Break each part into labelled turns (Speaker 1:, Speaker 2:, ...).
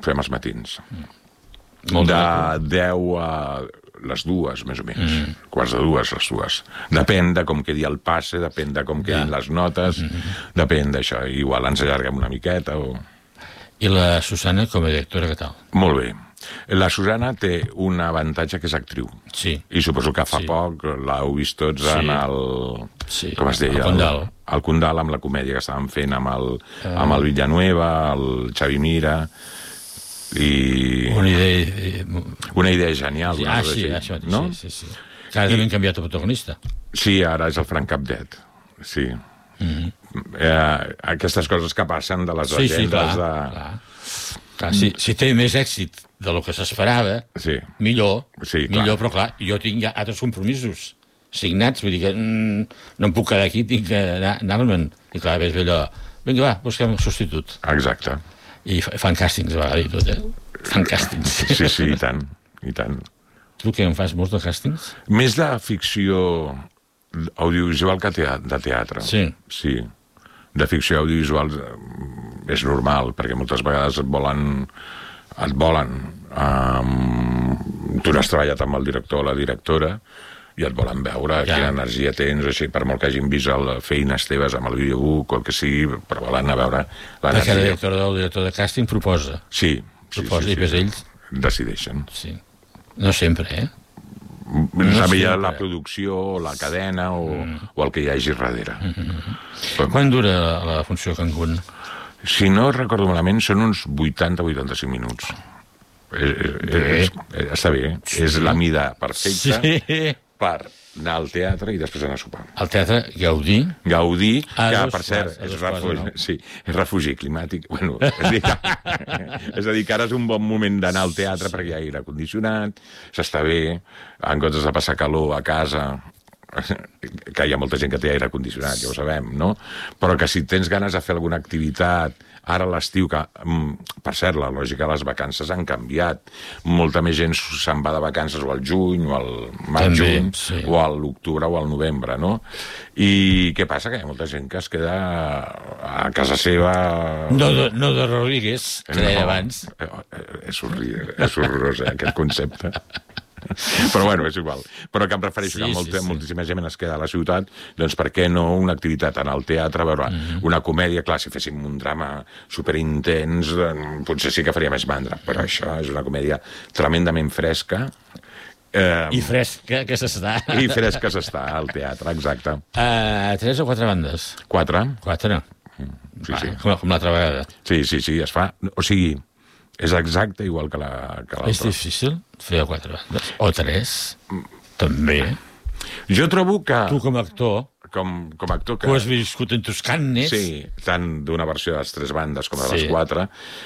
Speaker 1: Fem els matins.
Speaker 2: Molt
Speaker 1: De
Speaker 2: bé.
Speaker 1: 10 a les 2, més o menys. Quarts de 2, les 2. Depèn de com quedi el passe, depèn de com quedin les notes, depèn d'això. Igual ens allarguem una miqueta o...
Speaker 2: I la Susana, com a directora, què tal?
Speaker 1: Molt bé. La Susana té un avantatge que és actriu.
Speaker 2: Sí.
Speaker 1: I suposo que fa poc l'heu vist tots en el...
Speaker 2: Sí,
Speaker 1: com es deia?
Speaker 2: el Condal.
Speaker 1: El Condal, amb la comèdia que estàvem fent amb el Villanueva, el Xavi Mira... I... Una idea genial.
Speaker 2: Sí, això mateix, no? Sí. Que ara també han canviat el protagonista.
Speaker 1: Sí, ara és el Frank Capdet. Sí. Aquestes coses que passen de les agendes de...
Speaker 2: Clar, si té més èxit del que s'esperava, millor, però clar, jo tinc ja altres compromisos signats, vull dir que no em puc quedar aquí, tinc que anar-me'n. I clar, ves allò, vinga, va, busquem un substitut.
Speaker 1: Exacte.
Speaker 2: I fan càstings a vegades i tot, Fan càstings.
Speaker 1: Sí, i tant, i tant.
Speaker 2: Tu què, en fas molts de càstings?
Speaker 1: Més de ficció audiovisual que de teatre. Sí. De ficció audiovisual és normal, perquè moltes vegades et volen. Tu n'has treballat amb el director o la directora i et volen veure quina energia tens, així, per molt que hagin vist feines teves amb el videobook o el que sigui, però volen anar a veure l'energia.
Speaker 2: Perquè el director de càsting proposa.
Speaker 1: Sí.
Speaker 2: I després ells...
Speaker 1: decideixen.
Speaker 2: Sí. No sempre,
Speaker 1: També hi ha la producció, la cadena o el que hi hagi darrere.
Speaker 2: Quant dura la funció Cancún?
Speaker 1: Si no recordo malament, són uns 80-85 minuts. Està bé, és la mida perfecta per anar al teatre i després anar a sopar.
Speaker 2: Al teatre Gaudí?
Speaker 1: Gaudí, que, per cert, és refugi climàtic. Bueno, és a dir, que ara és un bon moment d'anar al teatre perquè hi ha aire condicionat, s'està bé, en comptes de passar calor a casa, que hi ha molta gent que té aire condicionat, ja ho sabem, no? Però que si tens ganes de fer alguna activitat, ara a l'estiu, que, per cert, la lògica de les vacances han canviat. Molta més gent se'n va de vacances o al juny, o al maig-juny, o a l'octubre o al novembre, no? I què passa? Que hi ha molta gent que es queda a casa seva...
Speaker 2: No de Rodríguez, que deia abans.
Speaker 1: És horrorós, aquest concepte. Però bueno, és igual. Però que em refereixo que moltíssima gent es queda a la ciutat, doncs per què no una activitat anar al teatre, a veure una comèdia, clar, si féssim un drama superintens, potser sí que faria més mandra, però això és una comèdia tremendament fresca.
Speaker 2: I fresca que s'està.
Speaker 1: I fresca s'està al teatre, exacte.
Speaker 2: 3 o 4 bandes?
Speaker 1: 4.
Speaker 2: 4?
Speaker 1: Sí.
Speaker 2: Com l'altra vegada.
Speaker 1: Sí, es fa... O sigui, és exacte igual que l'altra.
Speaker 2: És difícil fer 4 bandes? O 3? També.
Speaker 1: Jo trobo que...
Speaker 2: Tu com a actor...
Speaker 1: Com a actor que...
Speaker 2: Tu has viscut en tus carnes.
Speaker 1: Sí, tant d'una versió de les 3 bandes com de les 4.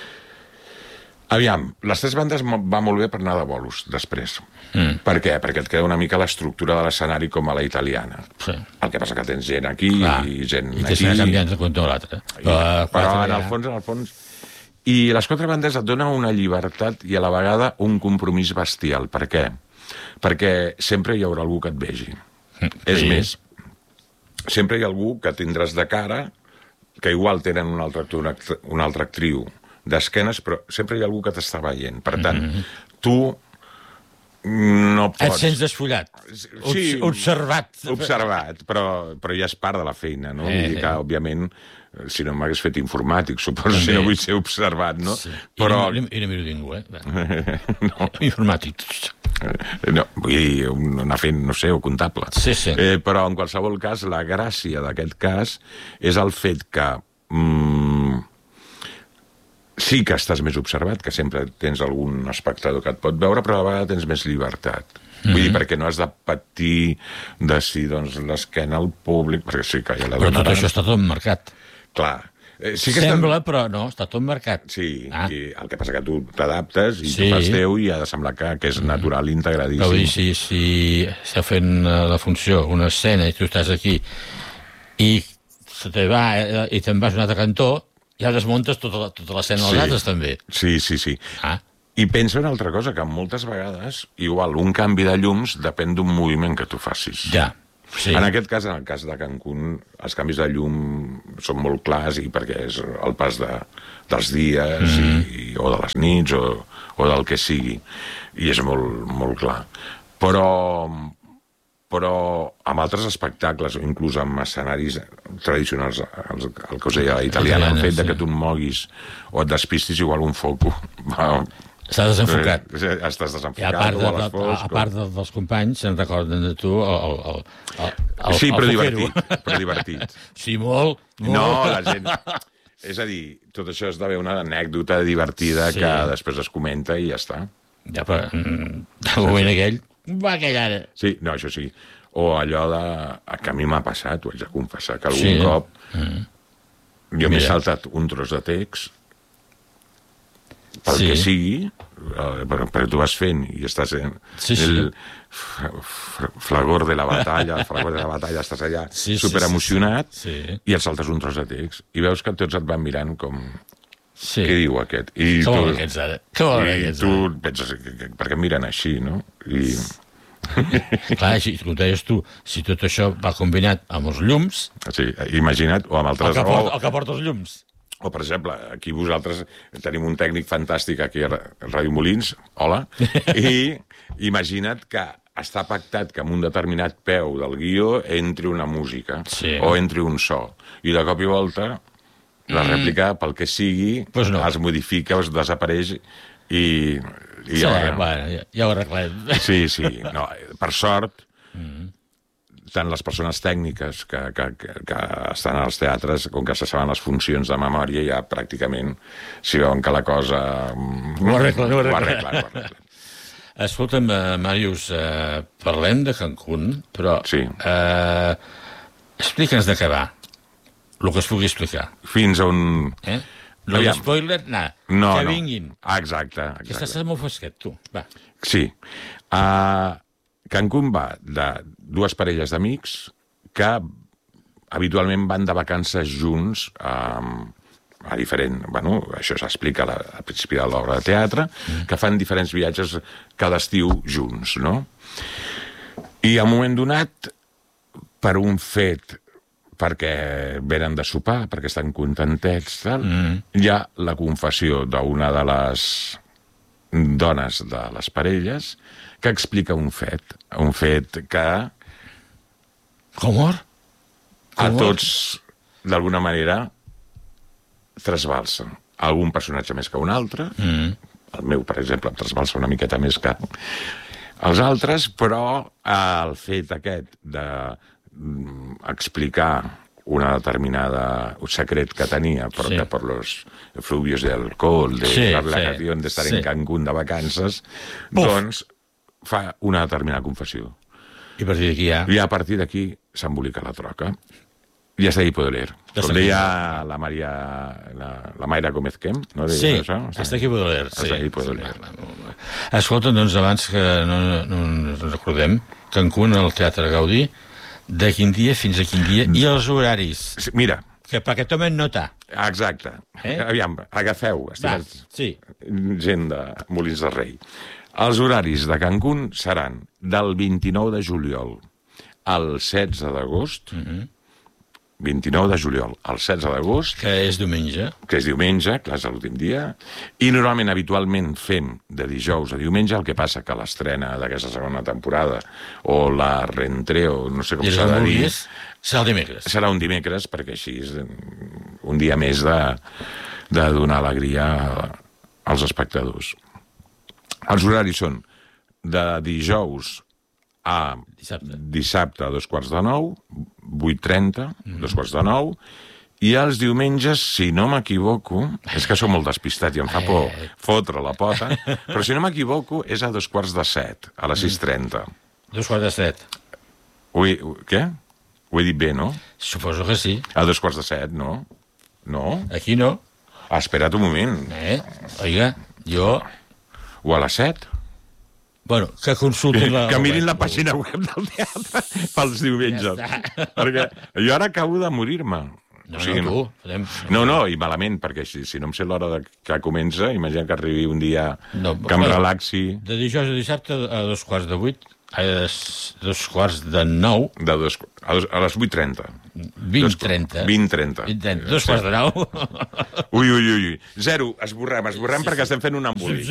Speaker 1: Aviam, les 3 bandes va molt bé per anar de bolos, després. Per què? Perquè et queda una mica l'estructura de l'escenari com a la italiana. El que passa que tens gent aquí i gent aquí...
Speaker 2: I que s'ha canviat de compte a l'altre.
Speaker 1: Però en el fons... I les 4 bandes et donen una llibertat i a la vegada un compromís bestial. Per què? Perquè sempre hi haurà algú que et vegi. És més, sempre hi ha algú que tindràs de cara, que igual tenen una altra actriu d'esquenes, però sempre hi ha algú que t'està veient. Per tant, tu no pots...
Speaker 2: Et sents desfollat.
Speaker 1: Sí,
Speaker 2: observat.
Speaker 1: Observat, però ja és part de la feina, no? Vull dir que, òbviament, si no m'hagués fet informàtic, suposo, si no vull ser observat, no? Però...
Speaker 2: I no miro ningú, No. Informàtic.
Speaker 1: No, vull dir, anar fent, no sé, o comptable.
Speaker 2: Sí.
Speaker 1: Però, en qualsevol cas, la gràcia d'aquest cas és el fet que sí que estàs més observat, que sempre tens algun espectador que et pot veure, però a la vegada tens més llibertat. Vull dir, perquè no has de patir de si, doncs, l'esquena al públic, perquè sí que hi ha la...
Speaker 2: Però tot això està tot marcat.
Speaker 1: Clar.
Speaker 2: Sí que sembla, però no, està tot marcat.
Speaker 1: Sí, i el que passa que tu t'adaptes i tu fas teu i ha de semblar que és natural, integradíssim.
Speaker 2: Però vull dir, si està fent la funció, una escena, i tu estàs aquí, i se te va i te'n vas a un altre cantó, ja desmuntes tota l'escena dels altres, també.
Speaker 1: Sí. I pensa una altra cosa, que moltes vegades, igual, un canvi de llums depèn d'un moviment que tu facis.
Speaker 2: Ja.
Speaker 1: Sí. En aquest cas, en el cas de Cancún, els canvis de llum són molt clars i perquè és el pas dels dies o de les nits o del que sigui. I és molt clar. Però amb altres espectacles, o inclús amb escenaris tradicionals, el que us deia italiana, el fet que tu et moguis o et despistis, igual un foc
Speaker 2: està desenfocat.
Speaker 1: Estàs desenfocat.
Speaker 2: A part dels companys, se'n recorden de tu
Speaker 1: sí, però divertit.
Speaker 2: Sí, molt.
Speaker 1: No, la gent... És a dir, tot això és d'haver una anècdota divertida que després es comenta i ja està.
Speaker 2: Ja, però de moment aquell va aquell ara.
Speaker 1: Sí, no, això sí. O allò que a mi m'ha passat, ho haig de confessar, que algun cop jo m'he saltat un tros de text pel que sigui, perquè tu vas fent i estàs en el fragor de la batalla, estàs allà superemocionat i et saltes un tros de text i veus que tots et van mirant com... Què diu aquest?
Speaker 2: Què volen aquests ara?
Speaker 1: I tu penses, per què em miren així, no?
Speaker 2: Clar, com deies tu, si tot això va combinat amb els llums...
Speaker 1: Sí, imagina't, o amb altres...
Speaker 2: El que porta els llums.
Speaker 1: O, per exemple, aquí vosaltres tenim un tècnic fantàstic aquí a Ràdio Molins, hola, i imagina't que està pactat que amb un determinat peu del guió entri una música o entri un so, i de cop i volta la rèplica, pel que sigui, es modifica, es desapareix i
Speaker 2: ja ho arreglem.
Speaker 1: Sí, no, per sort, tant les persones tècniques que estan als teatres, com que se saben les funcions de memòria, ja pràcticament si veuen que la cosa...
Speaker 2: Ho arreglen. Escolta'm, Màrius, parlem de Cancún, però explica'ns de què va, el que es pugui explicar.
Speaker 1: Fins on...
Speaker 2: No hi ha spoiler, que vinguin.
Speaker 1: Exacte.
Speaker 2: Que estàs molt fresquet, tu. Va.
Speaker 1: Sí. Cancún va de dues parelles d'amics que habitualment van de vacances junts a diferent... Bueno, això s'explica al principi de l'obra de teatre, que fan diferents viatges cada estiu junts, no? I a un moment donat, per un fet... perquè venen de sopar, perquè estan contentets, hi ha la confessió d'una de les dones de les parelles que explica un fet que...
Speaker 2: Com?
Speaker 1: A tots, d'alguna manera, trasbalsa. Algun personatge més que un altre. El meu, per exemple, em trasbalsa una miqueta més que els altres, però el fet aquest de explicar una determinada secret que tenia por los efluvios de alcohol, de la relajación, de estar en Cancún de vacances, doncs fa una determinada confessió.
Speaker 2: I a partir d'aquí ja...
Speaker 1: I a partir d'aquí s'embolica la troca. I hasta ahí puedo leer. Com deia la Mayra Gómez Kem, no deia això?
Speaker 2: Hasta aquí puedo leer.
Speaker 1: Hasta ahí puedo leer.
Speaker 2: Escolta, doncs, abans que no ens recordem, Cancún, al Teatre Gaudí, de quin dia fins a quin dia, i els horaris.
Speaker 1: Mira.
Speaker 2: Perquè tomen nota.
Speaker 1: Exacte. Aviam, agafeu, gent de Molins de Rei. Els horaris de Cancún seran del 29 de juliol al 16 d'agost, 29 de juliol al 16 d'agost...
Speaker 2: Que és diumenge.
Speaker 1: Que és diumenge, clar, és l'últim dia. I normalment, habitualment, fem de dijous a diumenge, el que passa que l'estrena d'aquesta segona temporada, o la reentreo, no sé com s'ha de dir...
Speaker 2: Serà el dimecres.
Speaker 1: Serà un dimecres, perquè així és un dia més de donar alegria als espectadors. Els horaris són de dijous a dissabte a 8:45, 8:30, 8:45, i els diumenges, si no m'equivoco, és que sóc molt despistat i em fa por fotre la pota, però si no m'equivoco és a 6:45, a les 6:30.
Speaker 2: 6:45.
Speaker 1: Què? Ho he dit bé, no?
Speaker 2: Suposo que sí.
Speaker 1: A 6:45, no? No?
Speaker 2: Aquí no.
Speaker 1: Espera't un moment.
Speaker 2: Oiga, jo...
Speaker 1: O a les 7?
Speaker 2: Bueno, que consultin la...
Speaker 1: Que mirin la pàgina web del teatre pels diumenges. Perquè jo ara acabo de morir-me. No, i malament, perquè si no em sé l'hora que comença, imagina que arribi un dia que em relaxi...
Speaker 2: De dijous a dissabte a 7:45, a les 8:45.
Speaker 1: A les 8:30.
Speaker 2: 20:30.
Speaker 1: 20:30.
Speaker 2: 8:45.
Speaker 1: Ui. 0, esborrem, perquè estem fent un embolic.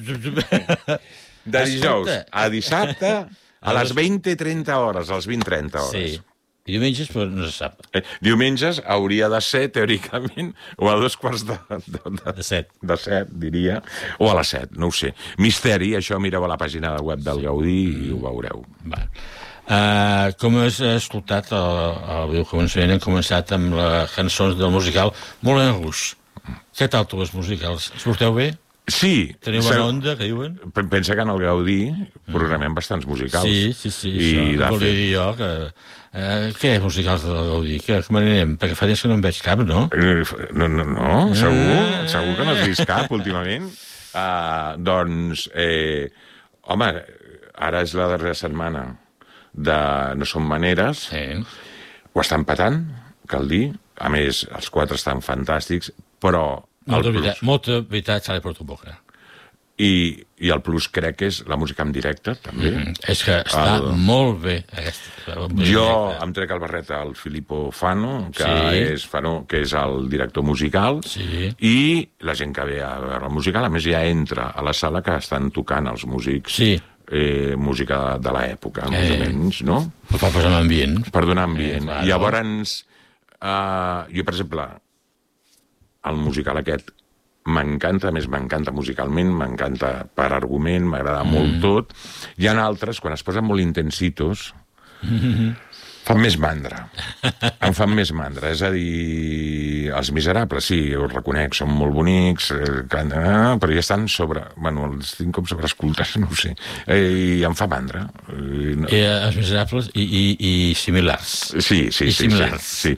Speaker 1: De dijous a dissabte, a les 20:30 hores, a les 20:30 hores.
Speaker 2: Sí. I diumenges, però no se sap.
Speaker 1: Diumenges hauria de ser, teòricament, o a 2:15
Speaker 2: de 7.
Speaker 1: De 7, diria, o a les 7, no ho sé. Misteri, això mireu a la pàgina web del Gaudí i ho veureu.
Speaker 2: Va. Com has escoltat el videocomençament, hem començat amb les cançons del musical Moulin Rouge. Què tal tu, els musicals? Es porteu bé?
Speaker 1: Sí.
Speaker 2: Teniu bona onda, que diuen?
Speaker 1: Pensa que en el Gaudí programem bastants musicals.
Speaker 2: Sí. Això volia dir jo que... què musicals del Gaudí? Que me n'anem? Perquè fa temps que no en veig cap, no?
Speaker 1: No, segur que no has vist cap últimament. Doncs, home, ara és la darrera setmana de No som maneres. Ho estan patant, cal dir. A més, els 4 estan fantàstics, però...
Speaker 2: Molta veritat sale per tu boca.
Speaker 1: I el plus crec que és la música en directe, també.
Speaker 2: És que està molt bé.
Speaker 1: Jo em trec el barret al Filippo Fano, que és el director musical, i la gent que ve a veure el musical, a més ja entra a la sala que estan tocant els músics. Música de l'època, més o menys, no?
Speaker 2: Per posar ambient.
Speaker 1: Per donar ambient. Llavors, jo, per exemple, el musical aquest m'encanta, a més m'encanta musicalment, m'encanta per argument, m'agrada molt tot. Hi ha altres, quan es posen molt intensitos, fan més mandra. Em fan més mandra. És a dir, Els Miserables, sí, ho reconec, són molt bonics, però ja estan els tinc com sobreescoltats, no ho sé. I em fa mandra.
Speaker 2: Els Miserables i similars.
Speaker 1: Sí.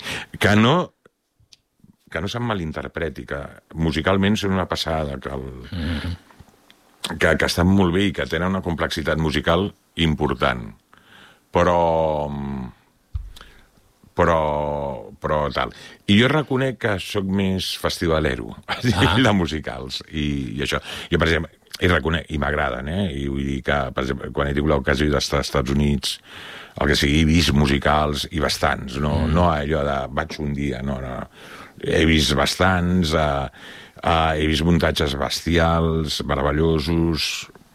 Speaker 1: Que no se'm malinterpreti, que musicalment són una passada, que estan molt bé i que tenen una complexitat musical important. Però tal. I jo reconec que sóc més festivalero de musicals i això. Jo, per exemple, i m'agraden, i vull dir que, per exemple, quan he tingut l'ocasió d'estar als Estats Units, el que sigui, he vist musicals i bastants, no allò de vaig un dia, no. He vist bastants, he vist muntatges bestials, meravellosos,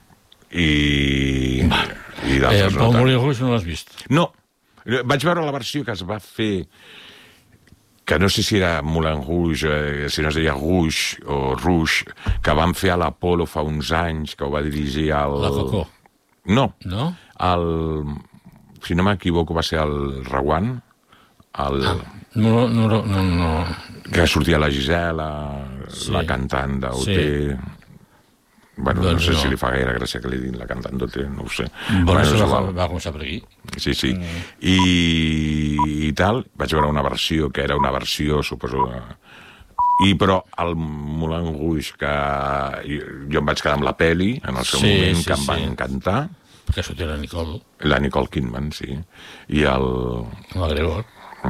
Speaker 1: i d'altres
Speaker 2: Pau Moulin Rouge no l'has vist?
Speaker 1: No, vaig veure la versió que es va fer, que no sé si era Moulin Rouge, si no es deia Rouge o Rouge, que van fer a l'Apolo fa uns anys, que ho va dirigir el...
Speaker 2: La Cocó?
Speaker 1: No.
Speaker 2: No?
Speaker 1: Si no m'equivoco va ser el Reguant,
Speaker 2: No.
Speaker 1: Que sortia la Gisela, la cantant d'OT. Bueno, no sé si li fa gaire gràcia que li diguin la cantant d'OT, no ho sé.
Speaker 2: Va començar per aquí.
Speaker 1: Sí. I tal, vaig veure una versió, que era una versió, suposo... Però el Moulin Rouge, que jo em vaig quedar amb la peli, en el seu moment, que em va encantar.
Speaker 2: Perquè sortia la Nicole.
Speaker 1: La Nicole Kidman, sí. I el...
Speaker 2: La Gregor.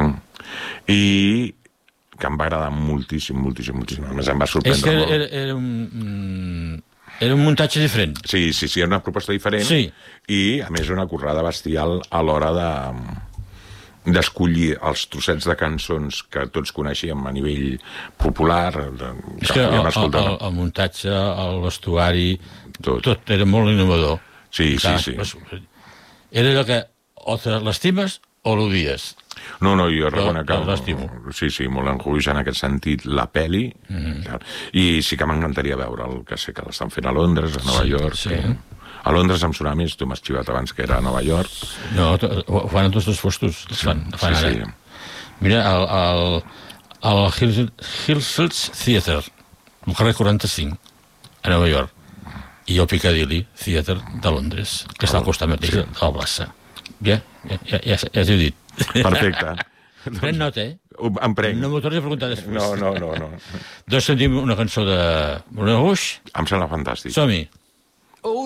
Speaker 1: I que em va agradar moltíssim. A més, em va sorprendre molt.
Speaker 2: És que era un muntatge diferent.
Speaker 1: Sí, era una proposta diferent.
Speaker 2: Sí. I,
Speaker 1: a més, una currada bestial a l'hora d'escollir els trossets de cançons que tots coneixíem a nivell popular.
Speaker 2: És que el muntatge, el vestuari, tot era molt innovador.
Speaker 1: Sí.
Speaker 2: Era allò que o te l'estimes o l'odies.
Speaker 1: No, jo reconec que... Sí, Moulin Rouge en aquest sentit, la peli, i sí que m'encantaria veure el que sé que l'estan fent a Londres, a Nova York.
Speaker 2: Sí.
Speaker 1: A Londres amb Tsunamis, tu m'has xivat abans que era a Nova York.
Speaker 2: No, ho fan a tots els postos. Fan ara. Mira, el Hillfields Theatre, al carrer 45, a Nova York, i el Piccadilly Theatre de Londres, que està al costat mateix de la plaça. Ja t'ho he dit.
Speaker 1: Perfecte.
Speaker 2: Pren nota,
Speaker 1: Em prenc.
Speaker 2: No m'ho tornis a preguntar després.
Speaker 1: No.
Speaker 2: Doncs sentim una cançó de Moulin Rouge.
Speaker 1: Em sembla fantàstic.
Speaker 2: Som-hi.